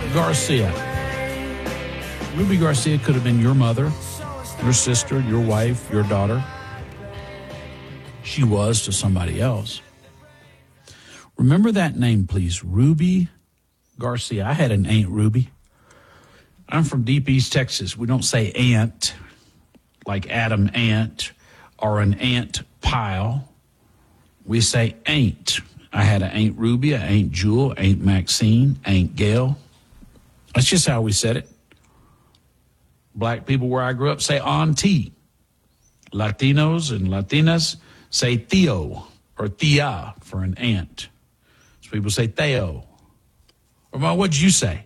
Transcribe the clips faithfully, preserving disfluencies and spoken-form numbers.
Garcia. Ruby Garcia could have been your mother, your sister, your wife, your daughter. She was to somebody else. Remember that name, please. Ruby Garcia. I had an Aunt Ruby. I'm from Deep East Texas. We don't say aunt like Adam Ant or an ant pile. We say ain't. I had an Aunt Ruby, an Aunt Jewel, Aunt Maxine, Aunt Gail. That's just how we said it. Black people where I grew up say auntie. Latinos and Latinas say Theo or Thea for an aunt. So people say Theo. Or Mom, what'd you say?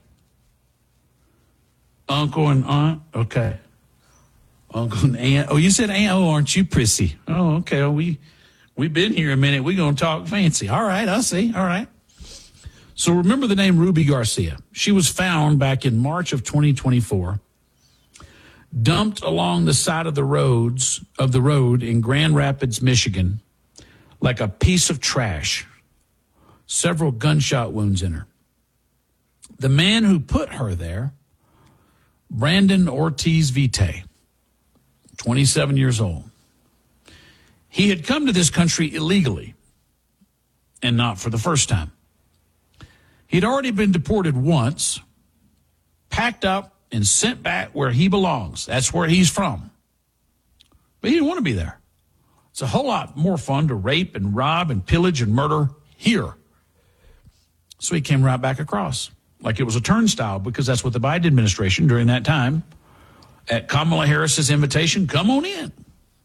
Uncle and aunt? Okay. Uncle and aunt. Oh, you said aunt? Oh, aren't you prissy? Oh, okay. Well, we, we've been here a minute. We're going to talk fancy. All right, I see. All right. So remember the name Ruby Garcia. She was found back in March of twenty twenty-four, dumped along the side of the roads of the road in Grand Rapids, Michigan, like a piece of trash. Several gunshot wounds in her. The man who put her there, Brandon Ortiz Vite, twenty-seven years old. He had come to this country illegally, and not for the first time. He'd already been deported once, packed up, and sent back where he belongs. That's where he's from. But he didn't want to be there. It's a whole lot more fun to rape and rob and pillage and murder here. So he came right back across, like it was a turnstile, because that's what the Biden administration during that time, at Kamala Harris's invitation, come on in.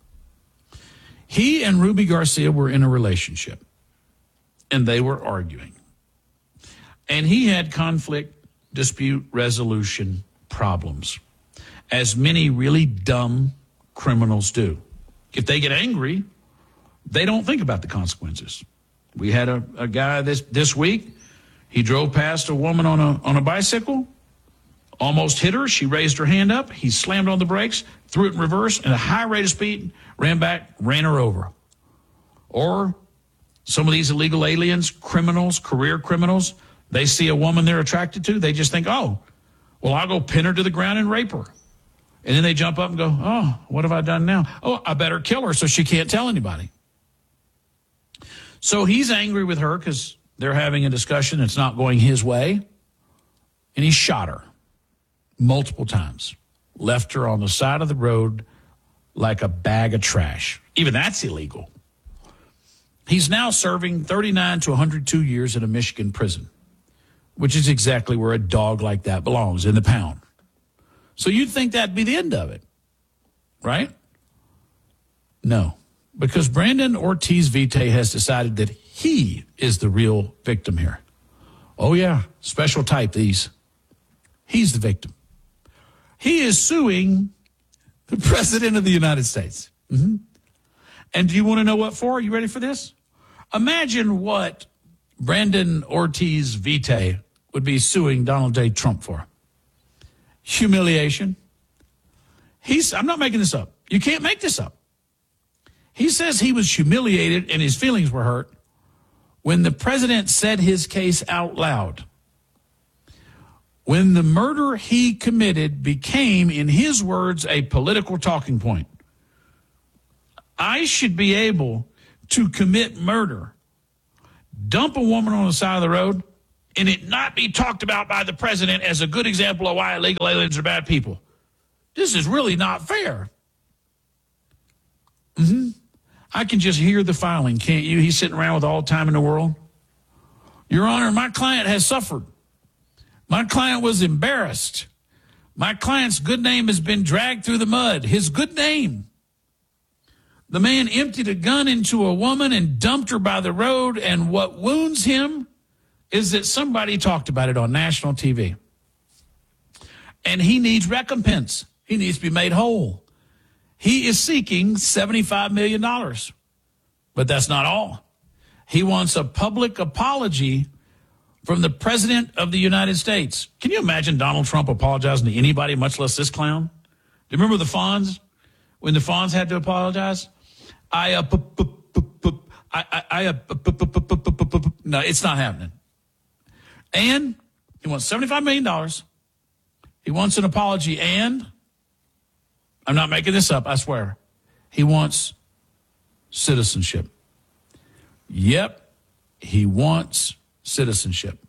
He and Ruby Garcia were in a relationship, and they were arguing. And he had conflict, dispute resolution problems, as many really dumb criminals do. If they get angry, they don't think about the consequences. We had a, a guy this, this week. He drove past a woman on a on a bicycle, almost hit her. She raised her hand up. He slammed on the brakes, threw it in reverse at a high rate of speed, ran back, ran her over. Or some of these illegal aliens, criminals, career criminals, they see a woman they're attracted to. They just think, oh, well, I'll go pin her to the ground and rape her. And then they jump up and go, oh, what have I done now? Oh, I better kill her so she can't tell anybody. So he's angry with her because they're having a discussion that's not going his way. And he shot her multiple times, left her on the side of the road like a bag of trash. Even that's illegal. He's now serving thirty-nine to one hundred two years in a Michigan prison, which is exactly where a dog like that belongs, in the pound. So you'd think that'd be the end of it, right? No, because Brandon Ortiz Vite has decided that he is the real victim here. Oh, yeah, special type these. He's the victim. He is suing the President of the United States. Mm-hmm. And do you want to know what for? Are you ready for this? Imagine what Brandon Ortiz Vite would be suing Donald J. Trump for. Humiliation. He's, I'm not making this up. You can't make this up. He says he was humiliated and his feelings were hurt when the president said his case out loud. When the murder he committed became, in his words, a political talking point. I should be able to commit murder, dump a woman on the side of the road, and it not be talked about by the president as a good example of why illegal aliens are bad people. This is really not fair. Mm-hmm. I can just hear the filing, can't you? He's sitting around with all the time in the world. Your Honor, my client has suffered. My client was embarrassed. My client's good name has been dragged through the mud. His good name. The man emptied a gun into a woman and dumped her by the road, and what wounds him is that somebody talked about it on national T V. And he needs recompense. He needs to be made whole. He is seeking seventy-five million dollars. But that's not all. He wants a public apology from the President of the United States. Can you imagine Donald Trump apologizing to anybody, much less this clown? Do you remember the Fonz? When the Fonz had to apologize? I, uh, p- p- p- p- I, I, I, uh, p- p- p- p- p- p- p- no, it's not happening. And He wants seventy-five million dollars. He wants an apology, and I'm not making this up, I swear. He wants citizenship. Yep, he wants citizenship.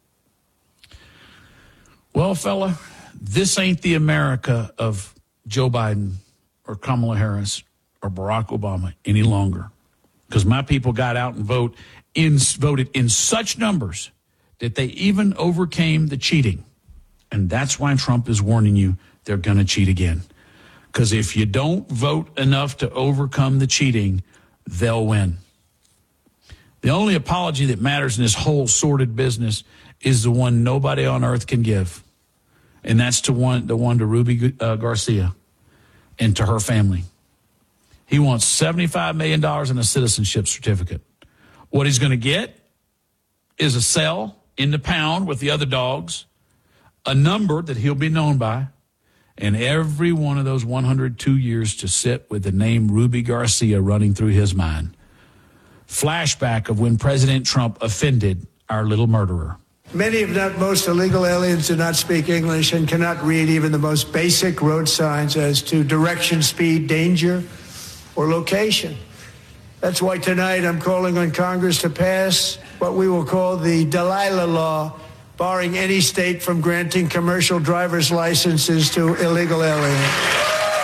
Well, fella, this ain't the America of Joe Biden or Kamala Harris or Barack Obama any longer, because my people got out and vote in, voted in such numbers that they even overcame the cheating. And that's why Trump is warning you they're going to cheat again. Because if you don't vote enough to overcome the cheating, they'll win. The only apology that matters in this whole sordid business is the one nobody on earth can give. And that's to one, the one to Ruby uh, Garcia and to her family. He wants seventy-five million dollars in a citizenship certificate. What he's going to get is a cell in the pound with the other dogs, a number that he'll be known by, and every one of those one hundred two years to sit with the name Ruby Garcia running through his mind. Flashback of when President Trump offended our little murderer. Many, if not most, illegal aliens do not speak English and cannot read even the most basic road signs as to direction, speed, danger, or location. That's why tonight I'm calling on Congress to pass what we will call the Delilah Law, barring any state from granting commercial driver's licenses to illegal aliens.